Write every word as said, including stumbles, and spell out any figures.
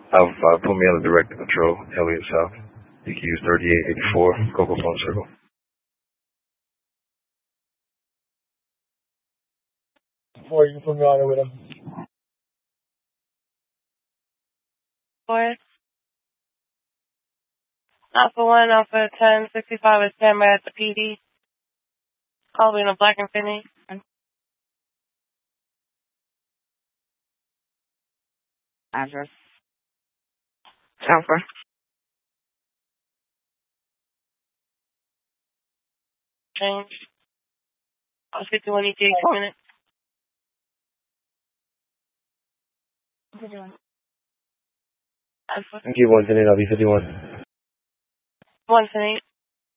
I've uh, put me on the direct control, Elliott South. You can use thirty-eight eighty-four, Coco Phone Circle. Before you can put me on it with him. Four. Alpha one, Alpha ten sixty-five is standby at the P D. Call me in a Black Infinity. Address. Alpha. Change. I'll fifty-one E T H two minutes. fifty-one. Alpha. Give one ten eight, I'll be fifty-one. One ten eight.